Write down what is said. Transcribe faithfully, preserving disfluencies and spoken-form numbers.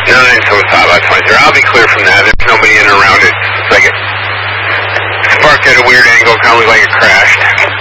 nine, so it's about twenty-three. I'll be clear from that. There's nobody in or around it. It's like it sparked at a weird angle, kind of like it crashed.